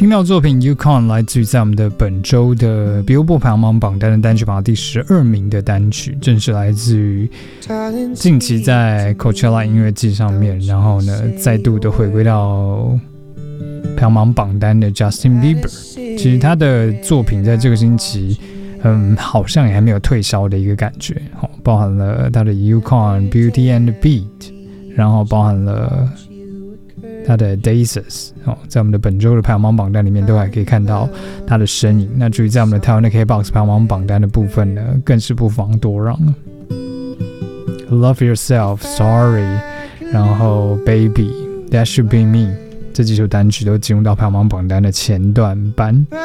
听到作品 Yukon 来自于在我们的本周的 Billboard 排行榜榜单的单曲榜第12名的单曲，正是来自于近期在 Coachella 音乐季上面，然后呢再度的回归到排行榜榜单的 Justin Bieber。 其实他的作品在这个星期好像也还没有退烧的一个感觉，包含了他的 Yukon、Beauty and the Beat， 然后包含了他的 Daisies， 在我们的本周的排行榜榜单里面都还可以看到他的身影。那至于在我们的台湾的 K-Box 排行榜榜单的部分呢，更是不遑多让。Love Yourself、Sorry， 然后 Baby、That Should Be Me 这几首单曲都进入到排行榜榜单的前段班。